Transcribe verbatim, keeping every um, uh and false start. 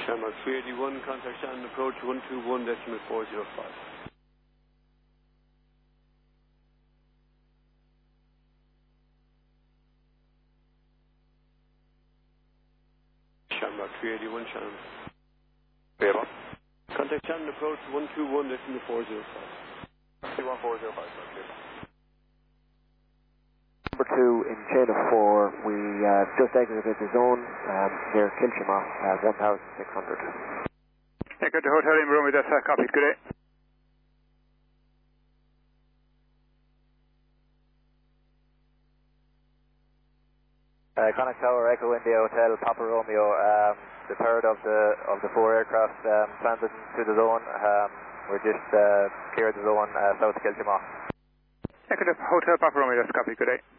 Shamrock three eighty-one, contact Shannon approach one two one decimal four zero five. Shamrock three eighty-one, Shannon. three eighty-one. Contact Shannon approach one two one decimal four zero five. two one four zero five, sir. Number two in chain of four, we uh, just exited the zone um, near Kilchimoff, uh, one thousand six hundred. Echo to Hotel in Rome, that's uh, copied. Good day. Uh, Connacht Tower, Echo India Hotel, Papa Romeo, um, the third of the of the four aircraft um, transiting to the zone. Um, we're just uh, cleared the zone uh, south of Kilchimoff. Echo to Hotel Papa Romeo, that's copied. Good day.